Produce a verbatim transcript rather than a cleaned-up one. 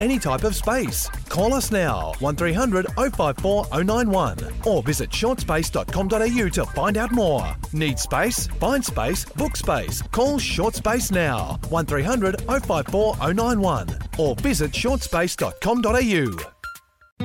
any type of space. Call us now, one three hundred oh five four oh nine one, or visit short space dot com dot a u to find out more. Need space? Find space, book space. Call Short Space now, one three hundred oh five four oh nine one, or visit short space dot com dot a u.